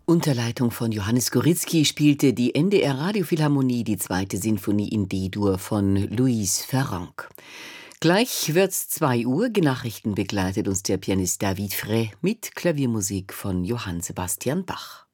Unter Leitung von Johannes Goritzky spielte die NDR Radiophilharmonie die zweite Sinfonie in D-Dur von Louise Farrenc. Gleich wird's 2 Uhr. Nachrichten begleitet uns der Pianist David Frey mit Klaviermusik von Johann Sebastian Bach.